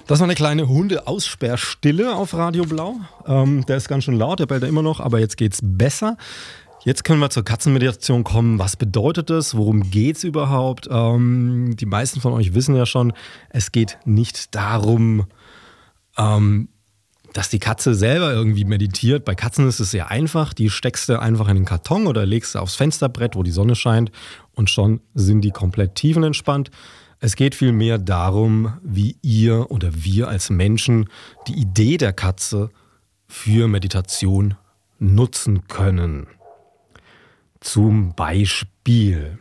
Das war eine kleine Hunde-Aussperrstille auf Radio Blau. Der ist ganz schön laut, der bellt immer noch, aber jetzt geht's besser. Jetzt können wir zur Katzenmeditation kommen. Was bedeutet das? Worum geht's überhaupt? Die meisten von euch wissen ja schon, es geht nicht darum, dass die Katze selber irgendwie meditiert. Bei Katzen ist es sehr einfach. Die steckst du einfach in den Karton oder legst du aufs Fensterbrett, wo die Sonne scheint, und schon sind die komplett tiefenentspannt. Es geht vielmehr darum, wie ihr oder wir als Menschen die Idee der Katze für Meditation nutzen können. Zum Beispiel.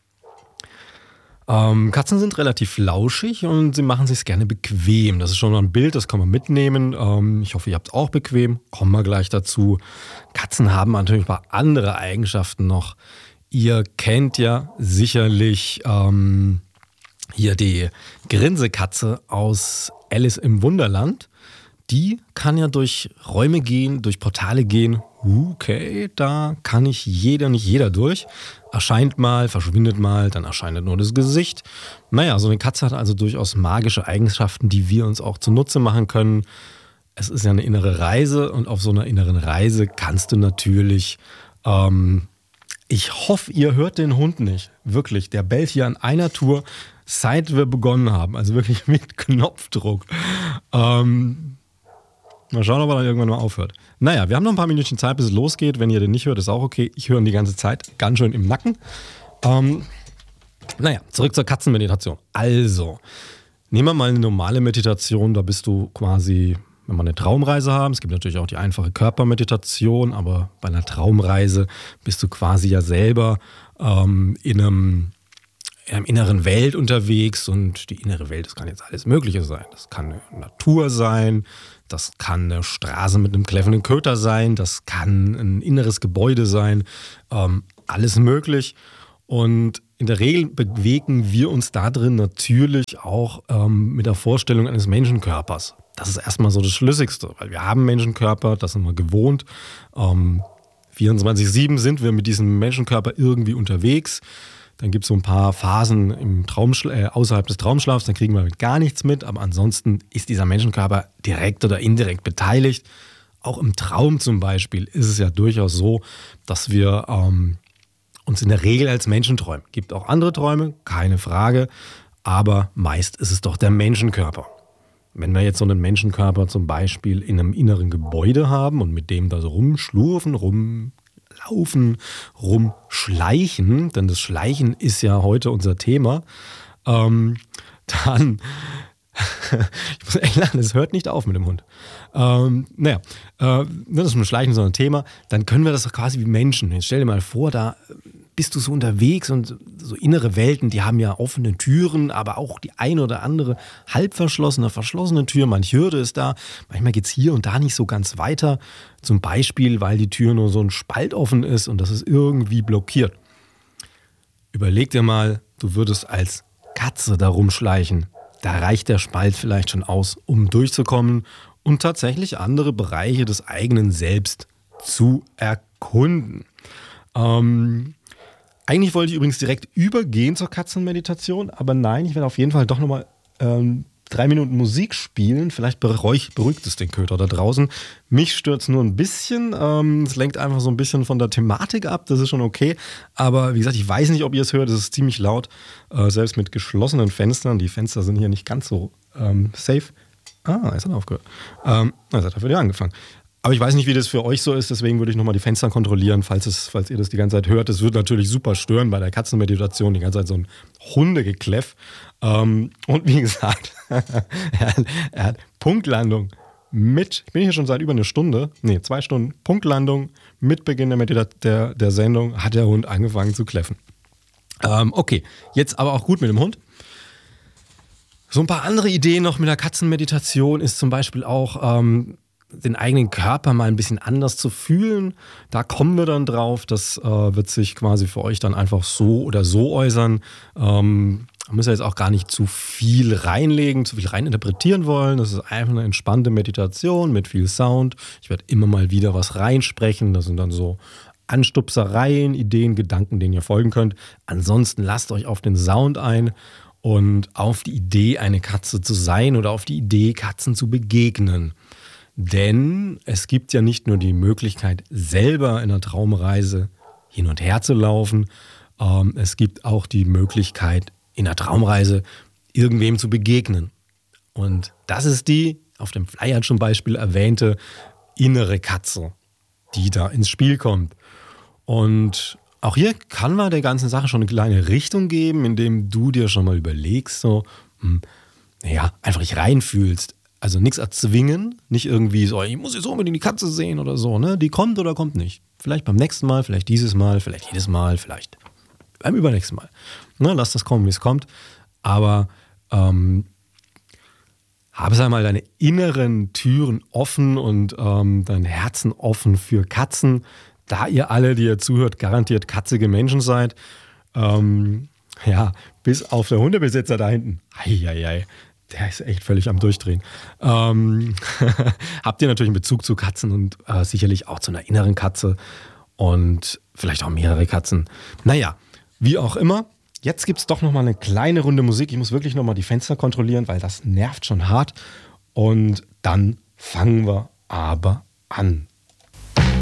Katzen sind relativ flauschig und sie machen es sich gerne bequem. Das ist schon mal ein Bild, das kann man mitnehmen. Ich hoffe, ihr habt es auch bequem. Kommen wir gleich dazu. Katzen haben natürlich ein paar andere Eigenschaften noch. Ihr kennt ja sicherlich hier die Grinsekatze aus Alice im Wunderland. Die kann ja durch Räume gehen, durch Portale gehen. Okay, da kann nicht jeder durch. Erscheint mal, verschwindet mal, dann erscheint nur das Gesicht. Naja, so eine Katze hat also durchaus magische Eigenschaften, die wir uns auch zunutze machen können. Es ist ja eine innere Reise und auf so einer inneren Reise kannst du natürlich... ich hoffe, ihr hört den Hund nicht. Wirklich, der bellt hier an einer Tour, seit wir begonnen haben. Also wirklich mit Knopfdruck. Mal schauen, ob er dann irgendwann mal aufhört. Naja, wir haben noch ein paar Minuten Zeit, bis es losgeht. Wenn ihr den nicht hört, ist auch okay. Ich höre ihn die ganze Zeit ganz schön im Nacken. Zurück zur Katzenmeditation. Also, nehmen wir mal eine normale Meditation. Da bist du quasi, wenn wir eine Traumreise haben. Es gibt natürlich auch die einfache Körpermeditation, aber bei einer Traumreise bist du quasi ja selber in einem inneren Welt unterwegs, und die innere Welt, das kann jetzt alles Mögliche sein. Das kann eine Natur sein, das kann eine Straße mit einem kläffenden Köter sein, das kann ein inneres Gebäude sein, alles möglich. Und in der Regel bewegen wir uns da drin natürlich auch mit der Vorstellung eines Menschenkörpers. Das ist erstmal so das Schlüssigste, weil wir haben einen Menschenkörper, das sind wir gewohnt. 24/7 sind wir mit diesem Menschenkörper irgendwie unterwegs. Dann gibt es so ein paar Phasen im außerhalb des Traumschlafs, dann kriegen wir gar nichts mit. Aber ansonsten ist dieser Menschenkörper direkt oder indirekt beteiligt. Auch im Traum zum Beispiel ist es ja durchaus so, dass wir uns in der Regel als Menschen träumen. Gibt auch andere Träume, keine Frage. Aber meist ist es doch der Menschenkörper. Wenn wir jetzt so einen Menschenkörper zum Beispiel in einem inneren Gebäude haben und mit dem da so rumschlurfen, rumschleichen, denn das Schleichen ist ja heute unser Thema, dann, ich muss echt lachen, es hört nicht auf mit dem Hund. Das ist ein Schleichen so ein Thema, dann können wir das doch quasi wie Menschen. Jetzt stell dir mal vor, da bist du so unterwegs und so innere Welten, die haben ja offene Türen, aber auch die eine oder andere halb verschlossene, verschlossene Tür. Manche Hürde ist da, manchmal geht es hier und da nicht so ganz weiter. Zum Beispiel, weil die Tür nur so ein Spalt offen ist und das ist irgendwie blockiert. Überleg dir mal, du würdest als Katze da rumschleichen. Da reicht der Spalt vielleicht schon aus, um durchzukommen und tatsächlich andere Bereiche des eigenen Selbst zu erkunden. Eigentlich wollte ich übrigens direkt übergehen zur Katzenmeditation, aber nein, ich werde auf jeden Fall doch nochmal 3 Minuten Musik spielen. Vielleicht beruhigt es den Köter da draußen. Mich stört es nur ein bisschen. Es lenkt einfach so ein bisschen von der Thematik ab. Das ist schon okay. Aber wie gesagt, ich weiß nicht, ob ihr es hört. Es ist ziemlich laut. Selbst mit geschlossenen Fenstern. Die Fenster sind hier nicht ganz so safe. Jetzt hat er aufgehört. Jetzt hat er wieder angefangen. Aber ich weiß nicht, wie das für euch so ist, deswegen würde ich nochmal die Fenster kontrollieren, falls ihr das die ganze Zeit hört. Es wird natürlich super stören bei der Katzenmeditation, die ganze Zeit so ein Hundegekläff. Und wie gesagt, er hat Punktlandung ich bin hier schon seit über 2 Stunden, Punktlandung mit Beginn der Sendung hat der Hund angefangen zu kläffen. Okay, jetzt aber auch gut mit dem Hund. So ein paar andere Ideen noch mit der Katzenmeditation ist zum Beispiel auch den eigenen Körper mal ein bisschen anders zu fühlen. Da kommen wir dann drauf. Das wird sich quasi für euch dann einfach so oder so äußern. Da müsst ihr jetzt auch gar nicht zu viel reinlegen, zu viel reininterpretieren wollen. Das ist einfach eine entspannte Meditation mit viel Sound. Ich werde immer mal wieder was reinsprechen. Das sind dann so Anstupsereien, Ideen, Gedanken, denen ihr folgen könnt. Ansonsten lasst euch auf den Sound ein und auf die Idee, eine Katze zu sein oder auf die Idee, Katzen zu begegnen. Denn es gibt ja nicht nur die Möglichkeit, selber in einer Traumreise hin und her zu laufen, es gibt auch die Möglichkeit, in einer Traumreise irgendwem zu begegnen. Und das ist die, auf dem Flyer zum Beispiel erwähnte, innere Katze, die da ins Spiel kommt. Und auch hier kann man der ganzen Sache schon eine kleine Richtung geben, indem du dir schon mal überlegst, so, einfach dich reinfühlst. Also nichts erzwingen, nicht irgendwie so, ich muss jetzt unbedingt die Katze sehen oder so, ne? Die kommt oder kommt nicht. Vielleicht beim nächsten Mal, vielleicht dieses Mal, vielleicht jedes Mal, vielleicht beim übernächsten Mal. Ne? Lass das kommen, wie es kommt. Aber habe, sag mal, deine inneren Türen offen und dein Herzen offen für Katzen. Da ihr alle, die ihr zuhört, garantiert katzige Menschen seid. Bis auf der Hundebesitzer da hinten. Eieiei. Der ist echt völlig am Durchdrehen. Habt ihr natürlich einen Bezug zu Katzen und sicherlich auch zu einer inneren Katze und vielleicht auch mehrere Katzen. Naja, wie auch immer. Jetzt gibt es doch nochmal eine kleine Runde Musik. Ich muss wirklich nochmal die Fenster kontrollieren, weil das nervt schon hart. Und dann fangen wir aber an.